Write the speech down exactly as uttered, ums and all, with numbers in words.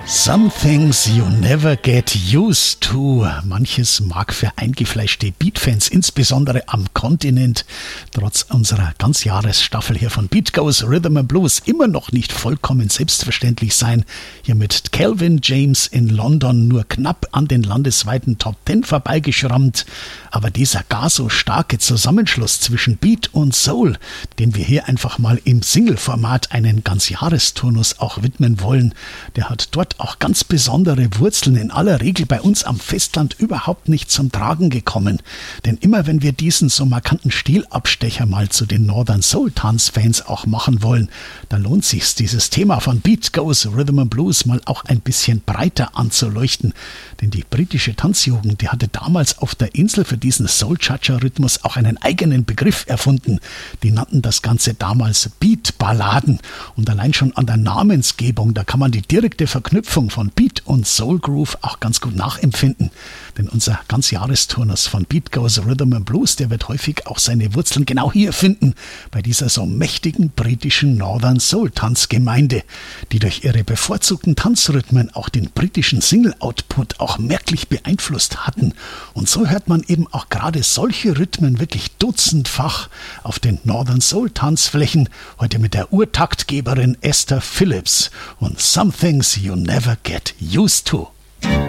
Some things you never get used to. Manches mag für eingefleischte Beat-Fans, insbesondere am Kontinent, trotz unserer Ganzjahresstaffel hier von Beat Goes Rhythm and Blues immer noch nicht vollkommen selbstverständlich sein. Hier mit Calvin James in London nur knapp an den landesweiten Top Ten vorbeigeschrammt. Aber dieser gar so starke Zusammenschluss zwischen Beat und Soul, den wir hier einfach mal im Single-Format einen Ganzjahresturnus auch widmen wollen, der hat dort auch ganz besondere Wurzeln, in aller Regel bei uns am Festland überhaupt nicht zum Tragen gekommen. Denn immer wenn wir diesen so markanten Stilabstecher mal zu den Northern Soul Tanzfans auch machen wollen, da lohnt sich's, dieses Thema von Beat Goes Rhythm and Blues mal auch ein bisschen breiter anzuleuchten. Denn die britische Tanzjugend, die hatte damals auf der Insel für diesen Soul-Cha-Cha-Rhythmus auch einen eigenen Begriff erfunden. Die nannten das Ganze damals Beat-Balladen. Und allein schon an der Namensgebung, da kann man die direkte Verknüpfung von Beat und Soul Groove auch ganz gut nachempfinden. Denn unser Ganzjahresturnus von Beat Goes Rhythm and Blues, der wird häufig auch seine Wurzeln genau hier finden, bei dieser so mächtigen britischen Northern Soul Tanzgemeinde, die durch ihre bevorzugten Tanzrhythmen auch den britischen Single-Output auch merklich beeinflusst hatten. Und so hört man eben auch gerade solche Rhythmen wirklich dutzendfach auf den Northern Soul Tanzflächen, heute mit der Urtaktgeberin Esther Phillips und Some Things You Never Get Used to.